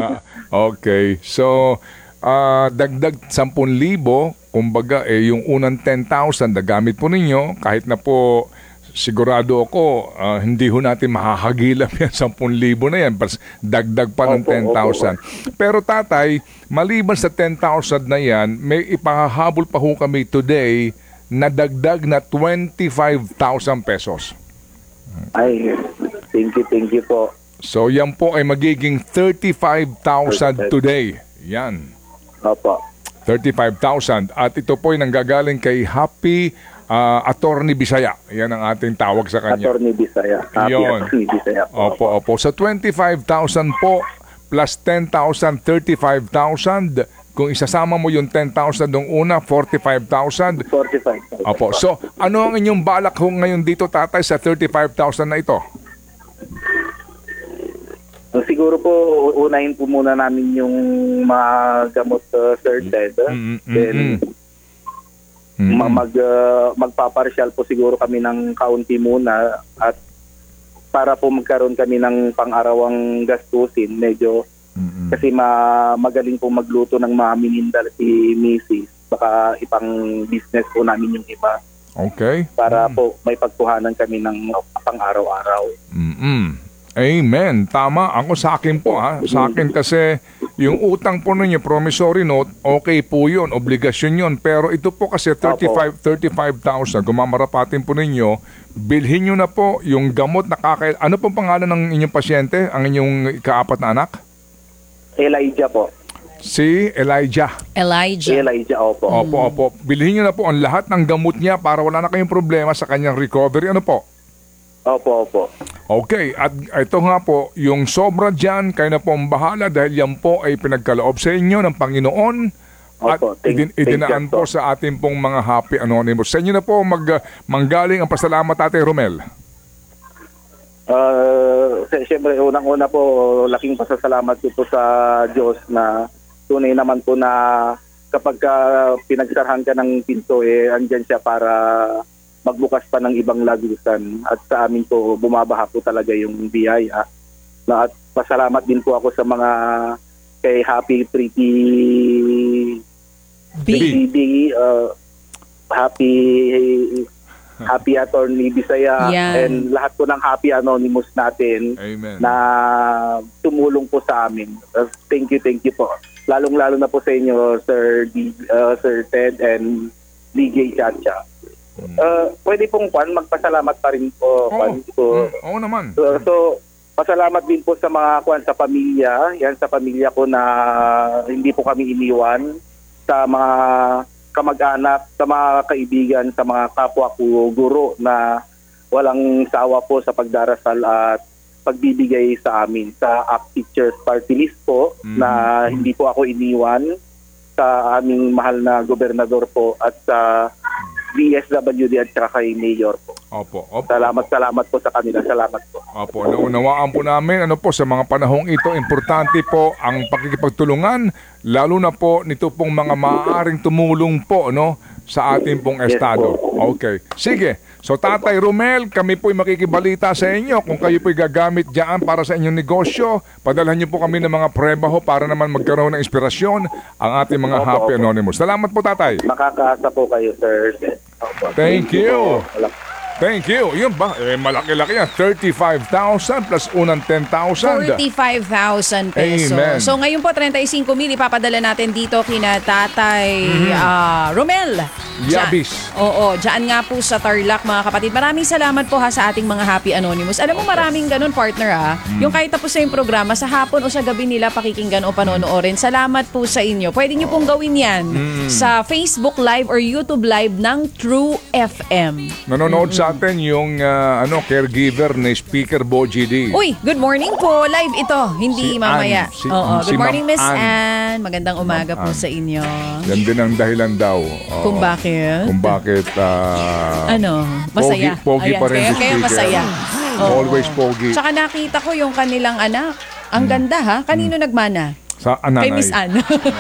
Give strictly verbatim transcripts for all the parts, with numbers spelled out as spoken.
Okay. So, ah, dagdag ten libo, kumbaga eh, yung unang ten thousand na gamit po ninyo, kahit na po sigurado ako, ah, hindi ho natin mahahagilap yan ten libo na yan. Pas, dagdag pa ng Opo, ten thousand. Pero tatay, maliban sa ten thousand na yan, may ipahahabol pa ho kami today na dagdag na twenty-five thousand pesos. Ay, thank you, thank you po. So yan po ay magiging thirty-five thousand today. Yan. Opo. thirty-five thousand. At ito po ay nanggagaling kay Happy uh, Attorney Bisaya. Yan ang ating tawag sa kanya. Attorney Bisaya. Happy Yun. Attorney Bisaya po. Opo, opo. Sa twenty-five thousand po plus ten thousand, thirty-five thousand. Kung isasama mo yung ten thousand nung una, forty-five thousand. forty-five thousand. Opo. So, ano ang inyong balak ho ngayon dito, tatay, sa thirty-five thousand na ito? So, siguro po, unahin po muna namin yung mga gamot, uh, Sir Ted. Uh, Mm, mm, Then, mm. Mm. ma- mag, uh, magpaparsyal po siguro kami ng kaunti muna at para po magkaroon kami ng pang-arawang gastusin, medyo Mm-mm. kasi ma magaling po magluto ng mga minindal si Missus Baka ipang business po namin yung iba Okay. para Mm. po may pagkuhanan kami ng pang-araw-araw. Mm-mm. Amen. Tama. Ako sa akin po ha. Sa akin kasi yung utang po ninyo, promissory note, okay po yun. Obligasyon yun. Pero ito po kasi thirty-five thousand. Gumamarapatin po ninyo. Bilhin nyo na po yung gamot na kaka... Ano pong pangalan ng inyong pasyente? Ang inyong ikaapat na anak? Elijah po. Si Elijah. Elijah. Elijah, opo. Opo, opo. Bilhin nyo na po ang lahat ng gamot niya para wala na kayong problema sa kanyang recovery. Ano po? Opo, opo. Okay, at ito nga po, yung sobra dyan, kayo na po ang bahala dahil yan po ay pinagkaloob sa inyo ng Panginoon at Opo, thank- idin, thank idinaan you, po sir. sa ating pong mga Happy Anonymous. Sa inyo na po mag, manggaling ang pasalamat, Ate Romel. Uh, Siyempre, unang-una po, laking pasasalamat ko po sa Diyos na tunay naman po na kapag ka pinagsarhan ka ng pinto, eh, andyan siya para magbukas pa ng ibang lagusan. At sa amin po, bumabaha po talaga yung biyaya. Na, at pasalamat din po ako sa mga kay Happy Pretty B. Pretty B, uh, Happy Happy Attorney Bisaya, Yan. and lahat po ng Happy Anonymous natin Amen. na tumulong po sa amin. Uh, thank you, thank you po. Lalong-lalo na po sa inyo, Sir D, uh, Sir Ted and D J Chacha. Uh, pwede pong Kwan, magpasalamat pa rin po. Oo, Kwan, po. mm, oo naman. So, so, pasalamat din po sa mga Kwan sa pamilya. Yan sa pamilya ko na hindi po kami iniwan. Sa mga kamag-anak, sa mga kaibigan, sa mga kapwa ko guro na walang sawa po sa pagdarasal at pagbibigay sa amin. Sa A C T Teachers Party List po, Mm. na hindi po ako iniwan, sa aming mahal na gobernador po at sa D S W D at saka kay Mayor po. Opo, opo. Salamat, salamat po sa kanila. Salamat po. Opo, naunawaan po namin ano po sa mga panahong ito, importante po ang pakikipagtulungan, lalo na po nito pong mga maaaring tumulong po no sa ating pong Yes, estado. po. Okay. Sige. So Tatay Romel, kami po'y makikibalita sa inyo kung kayo po'y gagamit diyan para sa inyong negosyo. Padalhan niyo po kami ng mga preba ho para naman magkaroon ng inspirasyon ang ating mga Opo, Happy opo. Anonymous. Salamat po, Tatay. Makakaasa po kayo, sir. Opo. Thank you. po. Wala- Thank you. Yun ba? Eh, malaki-laki yan. thirty-five thousand plus unang ten thousand. forty-five thousand pesos. Amen. So ngayon po, thirty-five mil ipapadala natin dito kina Tatay ah, Romel. Dyan- Yabis. Oo, dyan nga po sa Tarlac, mga kapatid. Maraming salamat po ha sa ating mga Happy Anonymous. Alam mo, maraming ganun, partner ha. Yung kahit tapos na yung programa, sa hapon o sa gabi nila pakikinggan o panonoorin. Salamat po sa inyo. Pwede nyo pong gawin yan sa Facebook Live or YouTube Live ng True F M. Nanonood sa atin yung ah, ano caregiver ni Speaker Bo G D. Uy, good morning po. Live ito, hindi Si mamaya. Ann. Si- Oo, si good morning, Ma'am Miss Ann. Ann. Magandang umaga po Ann. sa inyo. Yan din ang dahilan daw. Oo. Kung bakit? Kung bakit ah, Ano, masaya. Pogi, pogi pa Ayan, rin kaya, si kaya Speaker. masaya. Oo. Always pogi. Tsaka nakita ko yung kanilang anak. Ang ganda ha. Kanino nagmana? Sa ananay. Kay Miss Ann.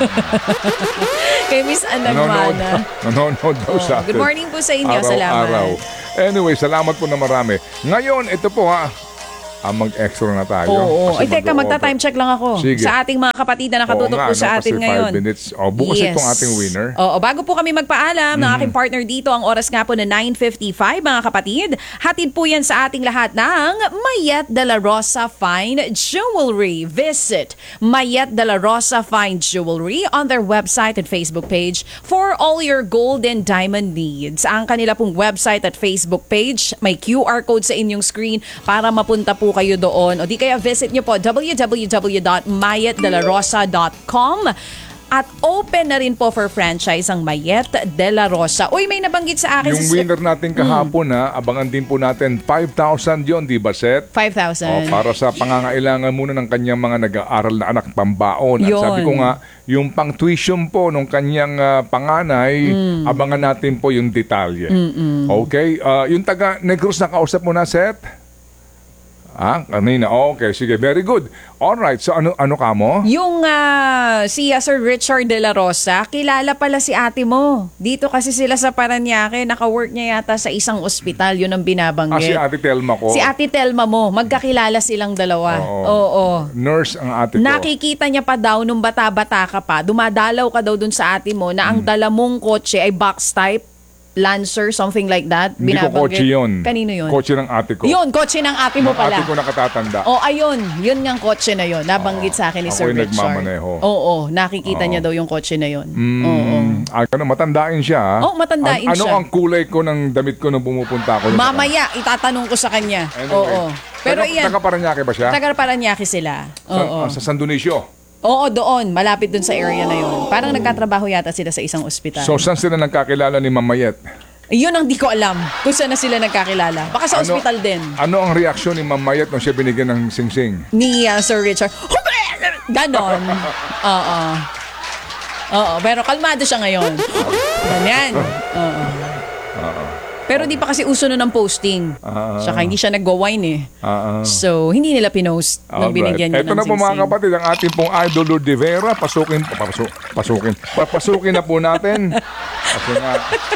Kay Miss Ann Nanonood, nagmana. nanonood daw Oh, sa atin. good morning po sa inyo. Araw-araw. Salamat. Anyway, salamat po na marami. Ngayon, ito po ha. Ah, mag-extra na tayo. Oo. Kasi Ay, teka, mag-o-over. magta-time check lang ako. Sige. Sa ating mga kapatid na nakatutok Oo nga, po sa no, atin kasi ngayon. five minutes. Oh, bukas itong ating winner. Oo, bago po kami magpaalam ng Mhm. aking partner dito, ang oras nga po na nine fifty-five, mga kapatid. Hatid po yan sa ating lahat ng Mayet de la Rosa Fine Jewelry. Visit Mayet de la Rosa Fine Jewelry on their website and Facebook page for all your gold and diamond needs. Ang kanila pong website at Facebook page, may Q R code sa inyong screen para mapunta po kayo doon. O di kaya visit nyo po w w w dot mayet de la rosa dot com. At open na rin po for franchise ang Mayet de la Rosa. Uy, may nabanggit sa akin. Yung si- winner natin kahapon na abangan din po natin five thousand yon, di ba, Seth? five Oh, thousand. para sa pangangailangan muna ng kanyang mga nag-aaral na anak pambaon. At Yun. sabi ko nga, yung pang tuition po nung kanyang ah, panganay, Mm. abangan natin po yung detalye. Okay? Ah, yung taga Negros na kausap mo na, Seth? Ah, kanina. Okay, sige. Very good. Alright. So, ano ano ka mo? Yung ah, si ah, Sir Richard de la Rosa, kilala pala si ate mo. Dito kasi sila sa Paranaque, naka-work niya yata sa isang ospital, yun ang Ah, si binabanggit. Ate Telma ko. Si Ate Telma mo, magkakilala silang dalawa. Oo. Oo. Nurse ang ate ko. Nakikita niya pa daw nung bata-bata ka pa, dumadalaw ka daw dun sa ate mo na ang Hmm. dala mong kotse ay box type, Lancer, something like that. Hindi ko Binabanggit. kotse yun. Kanino yun? Kotse ng ate ko. Yun, kotse ng ate mo Ng pala. ate ko nakatatanda. Oh, ayun. Yun ngang kotse na yun. Nabanggit sa akin ni Ako Sir yung Richard. nagmamaneho. Oo, nakikita niya daw yung kotse na yun. Mm, Oo. Ah, ano, matandain siya. ah. Oh, matandain An- ano siya. ang kulay ko ng damit ko nung pumupunta ako? Mamaya, itatanong ko sa kanya. Anyway. Oo. Pero taga, iyan, Taga Paranaque ba siya? taga Paranaque sila. Sa, Oo. ah, sa San Dionisio. Oo, doon. Malapit doon sa area na yun. Parang nagkatrabaho yata sila sa isang ospital. So, saan sila nagkakilala ni Mamayet? Yun ang di ko alam kung saan na sila nagkakilala. Baka sa Ano- ospital din. Ano ang reaksyon ni Mamayet nung siya binigyan ng singsing? Ni uh, Sir Richard. Ganon. Oo. Oo, pero kalmado siya ngayon. Ganyan. Oo. Pero di pa kasi uso nun ng posting. Ah. Saka hindi siya nag-wine eh. Ah, ah. So, hindi nila pinost nung Alright. binigyan niya Ito ng na po mga singsing. kapatid, ang ating pong idol Lord de Vera. Pasukin, papasu, pasukin. Papasukin na po natin. Kasi nga,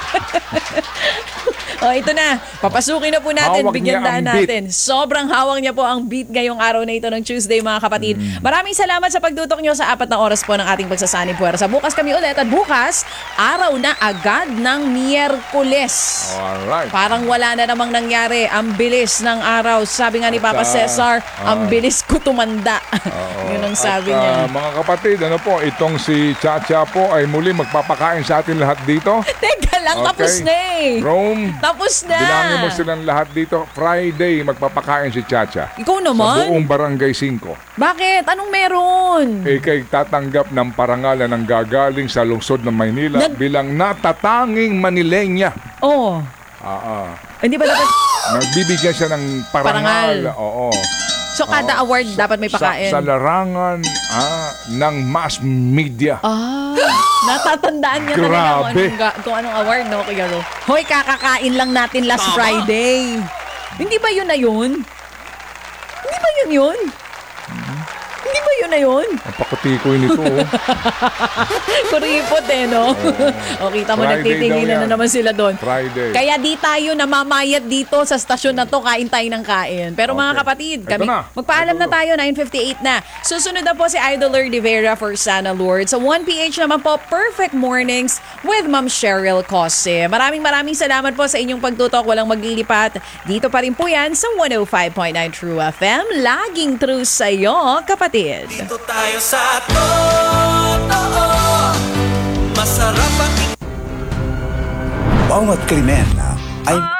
Oh, ito na. Papasukin na po natin. Hawak Bigyan niya daan ang beat. natin. Sobrang hawak niya po ang beat ngayong araw na ito ng Tuesday, mga kapatid. Mm. Maraming salamat sa pagtutok niyo sa apat na oras po ng ating pagsasanib puwersa. Bukas kami ulit at bukas, araw na agad ng Miyerkules. alright. Parang wala na namang nangyari. Ang bilis ng araw. Sabi nga ni Papa At, ah, Cesar, ang ah. bilis ko tumanda. Oo. Yun ang sabi At, niya. ah, mga kapatid, ano po, itong si Chacha po ay muli magpapakain sa atin lahat dito. Teka lang, Okay. tapos na eh. Rome, Tapos na. bilangin mo silang lahat dito. Friday, magpapakain si Chacha. Ikaw Sa naman? buong Barangay five. Bakit? Anong meron? Ika'y tatanggap ng parangalan ng gagaling sa lungsod ng Maynila Nag- bilang natatanging Manilenya. Oh. Ah, ah. Hindi ba dapat... Nagbibigyan siya ng parangal. Parangal. Oo. So, kada award dapat may pakain? Sa, sa larangan ah, ng mass media. Ah, natatandaan niya talaga kung Grabe. anong, ga- kung anong award, no, Kuya Ro? Hoy, kakakain lang natin last Friday. Hindi ba yun na yun? Hindi ba yun yun? Hindi ba yun na yun? Ang pakutikoy nito. Oh. Kuripot eh, no? o, kita mo, Friday nagtitinginan daw yan. na naman sila doon. Friday. Kaya di tayo namamayat dito sa stasyon na to, kain tayo ng kain. Pero mga Okay. kapatid, Ito kami, na. magpaalam na Ito. tayo, nine fifty-eight na. Susunod na po si Idoler de Vera for Sana Lord. Sa one P H naman po, Perfect Mornings with Ma'am Cheryl Cose. Maraming maraming salamat po sa inyong pagtutok. Walang maglilipat. Dito pa rin po yan sa one oh five point nine True F M. Laging true sa'yo, kapatid. Dito tayo sa totoo. Masarap ang Bawat krimen ay